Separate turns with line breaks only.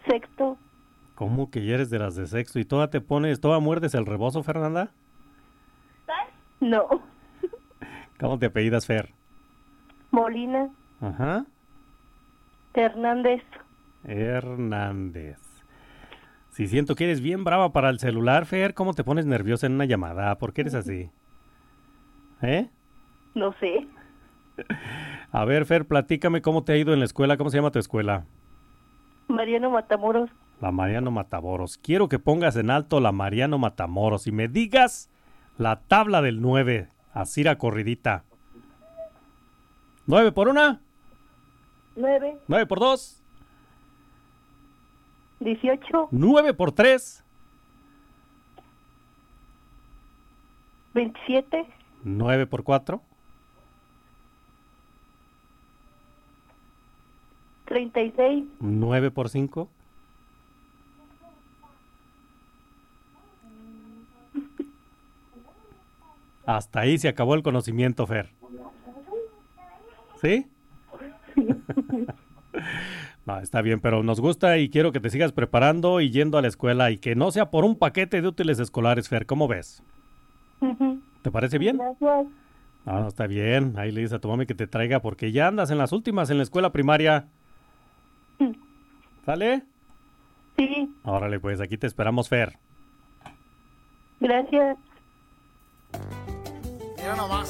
Sexto.
¿Cómo que ya eres de las de sexto? ¿Y toda muerdes el rebozo, Fernanda?
No.
¿Cómo te apellidas, Fer?
Molina.
Ajá.
Hernández.
Hernández. Si siento que eres bien brava para el celular, Fer, ¿cómo te pones nerviosa en una llamada? ¿Por qué eres así? ¿Eh?
No sé.
A ver, Fer, platícame cómo te ha ido en la escuela. ¿Cómo se llama tu escuela?
Mariano Matamoros.
La Mariano Matamoros. Quiero que pongas en alto la Mariano Matamoros y me digas la tabla del 9. Así la corridita. 9 por 1.
9.
9 por 2.
18.
9 por 3.
27.
9 por 4.
36.
9 por 5. Hasta ahí se acabó el conocimiento, Fer. ¿Sí? No, está bien, pero nos gusta y quiero que te sigas preparando y yendo a la escuela y que no sea por un paquete de útiles escolares, Fer. ¿Cómo ves? ¿Te parece bien?
Gracias.
No, está bien. Ahí le dices a tu mami que te traiga porque ya andas en las últimas en la escuela primaria. ¿Sale?
Sí.
Órale, pues aquí te esperamos, Fer.
Gracias.
Mira nomás.